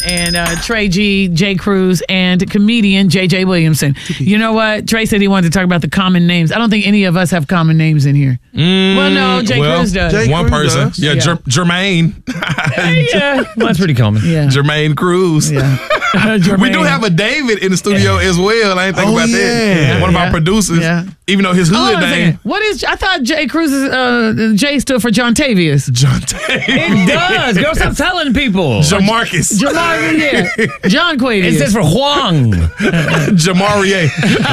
and Trey G, Jay Cruz, and comedian J.J. Williamson. You know what? Trey said he wanted to talk about the common names. I don't think any of us have common names in here. Well, no, Jay Cruz does. One person. Does. Yeah, Jermaine. Yeah. Well, that's pretty common. Yeah. Jermaine Cruz. Yeah. We do have a David in the studio as well. I ain't think about that. One of our producers. Yeah. Even though his hood name. What is? I thought Jay Cruz's J stood for John Tavius. John Tavius. It does. Girl, stop telling people. Jamarcus. John Quavius. It stands for Huang. Jamarie.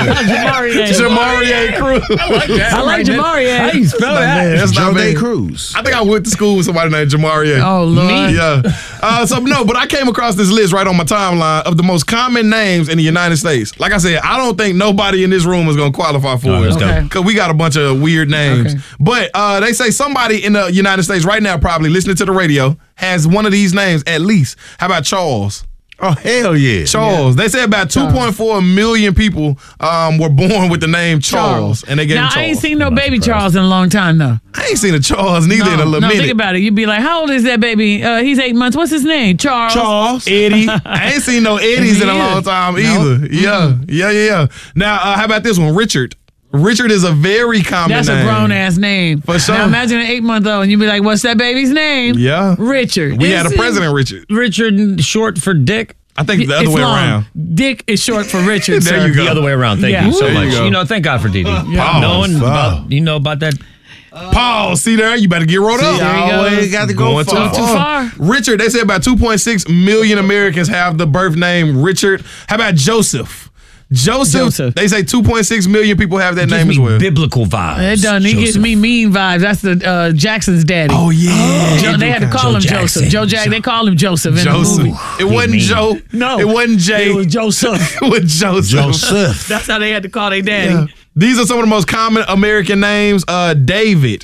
Jamarie Cruz. I like that. I like Jamarie. How you spell that? That's not Jose bad. Cruz. I think I went to school with somebody named Jamarie. Oh, Lord. Yeah. But I came across this list right on my timeline of the most common names in the United States. Like I said, I don't think nobody in this room is going to qualify for it. Okay. Because we got a bunch of weird names. Okay. But they say somebody in the United States right now, probably listening to the radio, has one of these names at least. How about Charles? Oh, hell yeah. Charles. They say about 2.4 million people were born with the name Charles. And they gave him Charles. I ain't seen no baby Charles in a long time, though. I ain't seen a Charles neither in a little No, minute. think about it. You'd be like, how old is that baby? He's 8 months. What's his name? Charles. Eddie. I ain't seen no Eddies in a long time either. Yeah. Now, how about this one? Richard. Richard is a very common name. That's a grown-ass name. For sure. Now, imagine an 8-month-old, and you'd be like, what's that baby's name? Yeah. Richard. We had a president, Richard. Richard short for Dick. I think the other way around. Dick is short for Richard, There sir. you go. The other way around. Thank you so There much. you go. Thank God for Didi. Pause. You know about that? Paul, see there? You better get rolled up. There you go. Always got to go Going far. Too far. Richard, they say about 2.6 million Americans have the birth name Richard. How about Joseph? Joseph. They say 2.6 million people have that name as well. Biblical vibes. It done. He gives me mean vibes. That's the Jackson's daddy. Oh, yeah. They had to call him Jackson. Joseph. Joe Jack. They called him Joseph in the movie. It wasn't mean. Joe. No. It wasn't Jay. It was Joseph. It was Joseph. That's how they had to call their daddy. Yeah. These are some of the most common American names. David.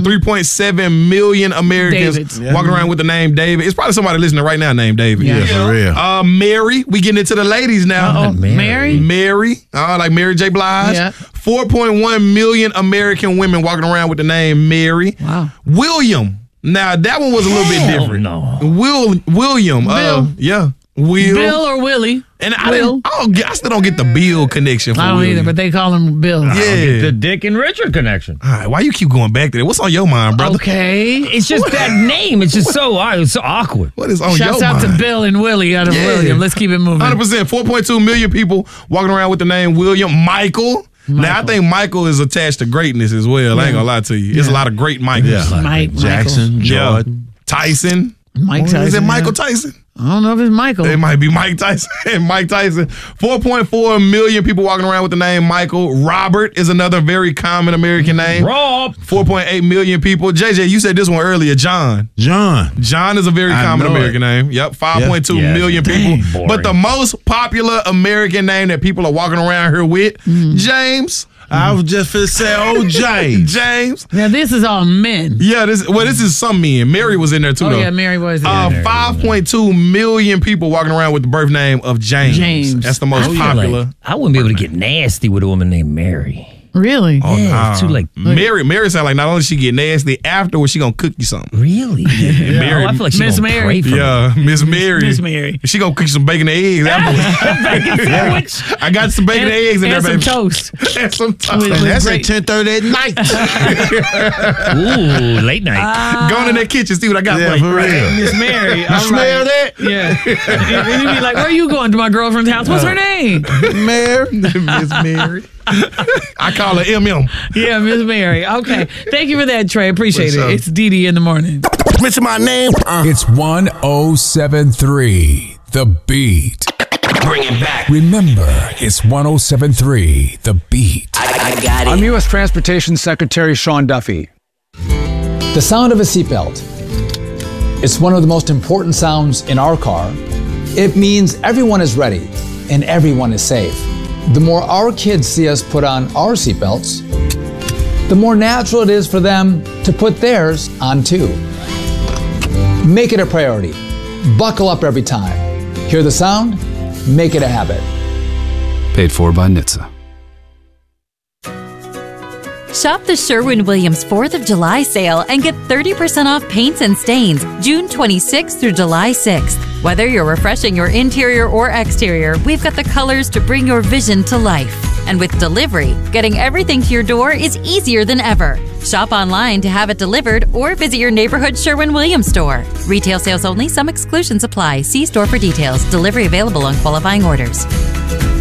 3.7 million Americans Davids. walking around with the name David. It's probably somebody listening right now named David. Yeah. For real. Mary. We getting into the ladies now. Mary? Mary. Like Mary J. Blige. Yeah. 4.1 million American women walking around with the name Mary. Wow. William. Now, that one was a little bit different. No. William. Bill. Yeah. Will. Bill or Willie? And I still don't get the Bill connection for I don't William. either, but they call him Bill. Yeah. The Dick and Richard connection. All right, why you keep going back to that? What's on your mind, brother? Okay. It's just that name. It's just so awkward. What is on Shouts your out mind? to Bill and Willie out of Yeah. William. Let's keep it moving. 100%. 4.2 million people walking around with the name William. Michael. Now, I think Michael is attached to greatness as well. I ain't going to lie to you. There's a lot of great Michaels. Mike Jackson, Jordan. Tyson. Mike Tyson. Is it Michael yeah. Tyson? I don't know if it's Michael. It might be Mike Tyson. Mike Tyson. 4.4 million people walking around with the name Michael. Robert is another very common American name. Rob. 4.8 million people. JJ, you said this one earlier. John. John is a very common American name. Yep. 5.2 million people. Boring. But the most popular American name that people are walking around here with, James. I was just finna say, oh, James. James. Now, this is all men. Yeah, this is some men. Mary was in there too, Oh, though. yeah, Mary was there. 5.2 million people walking around with the birth name of James. James. That's the most Like, popular. I wouldn't be able to get nasty with a woman named Mary. Really? Yeah, it's too like Mary sound like not only she get nasty, afterwards she gonna cook you something. really. Mary, I feel like she's Miss gonna Mary. pray for me. yeah, Miss Mary. Miss Mary. She gonna cook you some bacon and eggs afterwards. Sandwich. I got some bacon and eggs in there, and some baby. toast. And some toast. With- And that's great. at 10:30 at night. Ooh, late night. Go in that kitchen, see what I got Yeah, for for you. real. Miss Mary. You smell that? Yeah. And you'd be like, where are you going? To my girlfriend's house? What's her name? Mary. Miss Mary. I call her MM. Yeah, Miss Mary. Okay. Thank you for that, Trey. Appreciate For it. sure. It's Dee Dee in the morning. Mention my name. It's 1073 The Beat. Bring it back. Remember, it's 1073 The Beat. I got it. I'm U.S. Transportation Secretary Sean Duffy. The sound of a seatbelt. It's one of the most important sounds in our car. It means everyone is ready and everyone is safe. The more our kids see us put on our seatbelts, the more natural it is for them to put theirs on too. Make it a priority. Buckle up every time. Hear the sound? Make it a habit. Paid for by NHTSA. Shop the Sherwin-Williams 4th of July sale and get 30% off paints and stains June 26th through July 6th. Whether you're refreshing your interior or exterior, we've got the colors to bring your vision to life. And with delivery, getting everything to your door is easier than ever. Shop online to have it delivered or visit your neighborhood Sherwin-Williams store. Retail sales only. Some exclusions apply. See store for details. Delivery available on qualifying orders.